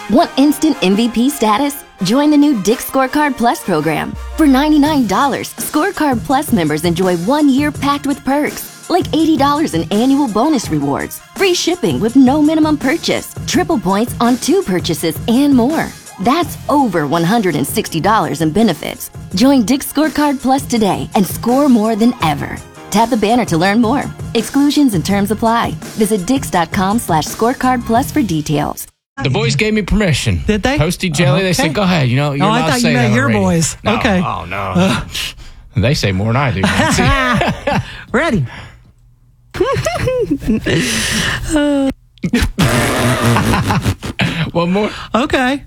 Want instant MVP status? Join the new Dick's Scorecard Plus program. For $99, Scorecard Plus members enjoy 1 year packed with perks, like $80 in annual bonus rewards, free shipping with no minimum purchase, triple points on 2 purchases, and more. That's over $160 in benefits. Join Dick's Scorecard Plus today and score more than ever. Tap the banner to learn more. Exclusions and terms apply. Visit dix.com/scorecard plus for details. The boys gave me permission. Did they? Toasty Jelly, they said, go ahead. You know, you're I not thought you saying meant that your already. boys. No, Okay. Oh, no. They say more than I do. Nancy. Ready. One more. Okay.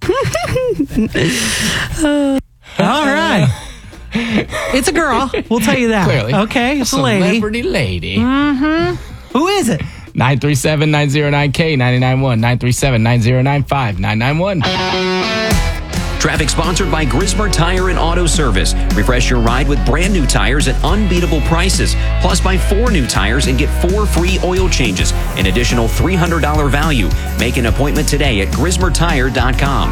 All right. It's a girl. We'll tell you that. Clearly. Okay, it's a lady. Celebrity lady. Who is it? 937-909-K-991. 937-9095-991. Traffic sponsored by Grismer Tire and Auto Service. Refresh your ride with brand new tires at unbeatable prices. Plus, buy 4 new tires and get 4 free oil changes. An additional $300 value. Make an appointment today at GrismerTire.com.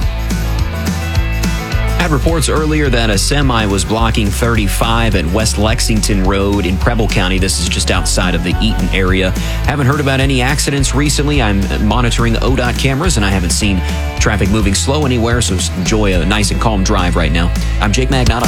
Had reports earlier that a semi was blocking 35 at West Lexington Road in Preble County. This is just outside of the Eaton area. Haven't heard about any accidents recently. I'm monitoring the ODOT cameras, and I haven't seen traffic moving slow anywhere, so enjoy a nice and calm drive right now. I'm Jake Magnotta.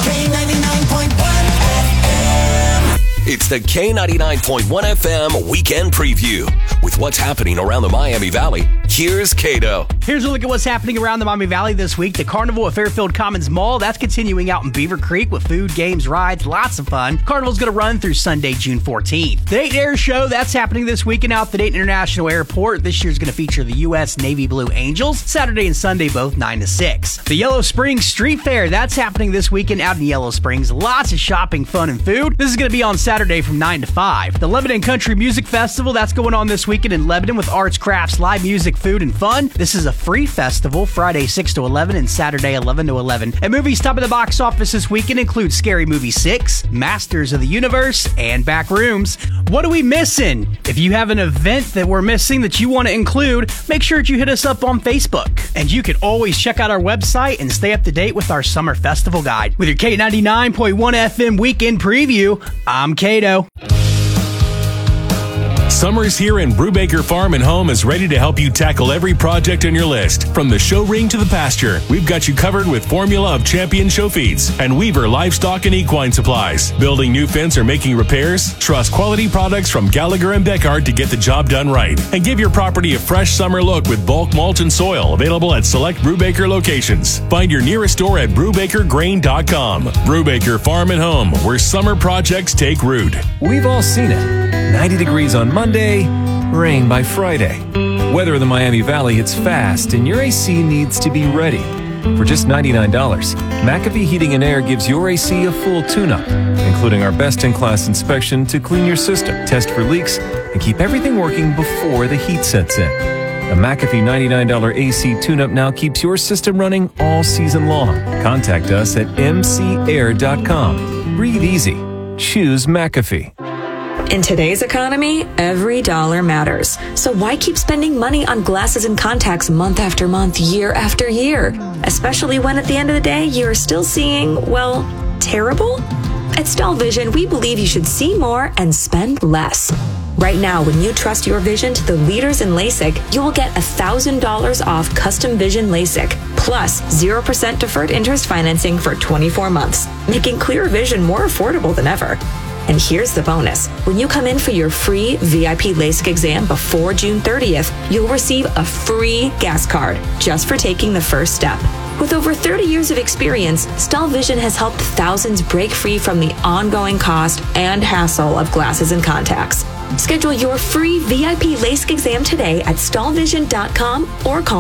It's the K99.1 FM Weekend Preview. With what's happening around the Miami Valley, here's Cato. Here's a look at what's happening around the Miami Valley this week. The Carnival at Fairfield Commons Mall, that's continuing out in Beaver Creek with food, games, rides, lots of fun. Carnival's going to run through Sunday, June 14th. The Dayton Air Show, that's happening this weekend out at the Dayton International Airport. This year's going to feature the U.S. Navy Blue Angels, Saturday and Sunday, both 9 to 6. The Yellow Springs Street Fair, that's happening this weekend out in Yellow Springs. Lots of shopping, fun, and food. This is going to be on Saturday from 9 to 5. The Lebanon Country Music Festival, that's going on this weekend in Lebanon with arts, crafts, live music, food, and fun. This is a free festival, Friday 6 to 11 and Saturday 11 to 11. And movies top of the box office this weekend include Scary Movie 6, Masters of the Universe, and Backrooms. What are we missing? If you have an event that we're missing that you want to include, make sure that you hit us up on Facebook. And you can always check out our website and stay up to date with our summer festival guide. With your K99.1 FM Weekend Preview, I'm Cato. Summer's here and Brubaker Farm and Home is ready to help you tackle every project on your list. From the show ring to the pasture, we've got you covered with Formula of Champion show feeds and Weaver Livestock and Equine Supplies. Building new fence or making repairs? Trust quality products from Gallagher and Beckard to get the job done right. And give your property a fresh summer look with bulk mulch and soil available at select Brubaker locations. Find your nearest store at BrubakerGrain.com. Brubaker Farm and Home, where summer projects take root. We've all seen it. 90 degrees on Monday, rain by Friday. Weather in the Miami Valley hits fast and your AC needs to be ready. For just $99, McAfee Heating and Air gives your AC a full tune-up, including our best-in-class inspection to clean your system, test for leaks, and keep everything working before the heat sets in. A McAfee $99 AC tune-up now keeps your system running all season long. Contact us at mcair.com. Breathe easy. Choose McAfee. In today's economy, every dollar matters. So why keep spending money on glasses and contacts month after month, year after year? Especially when at the end of the day, you're still seeing, well, terrible? At Stall Vision, we believe you should see more and spend less. Right now, when you trust your vision to the leaders in LASIK, you will get $1,000 off custom vision LASIK, plus 0% deferred interest financing for 24 months, making clear vision more affordable than ever. And here's the bonus. When you come in for your free VIP LASIK exam before June 30th, you'll receive a free gas card just for taking the first step. With over 30 years of experience, Stall Vision has helped thousands break free from the ongoing cost and hassle of glasses and contacts. Schedule your free VIP LASIK exam today at stallvision.com or call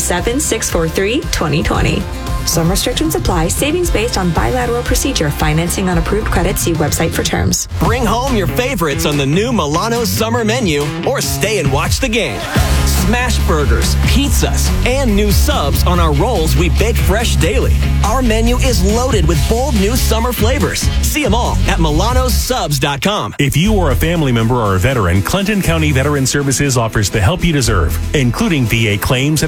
937-643-2020. Some restrictions apply. Savings based on bilateral procedure. Financing on approved credit. See website for terms. Bring home your favorites on the new Milano Summer Menu or stay and watch the game. Smash burgers, pizzas, and new subs on our rolls we bake fresh daily. Our menu is loaded with bold new summer flavors. See them all at milanosubs.com. If you are a family member or a veteran, Clinton County Veteran Services offers the help you deserve, including VA claims and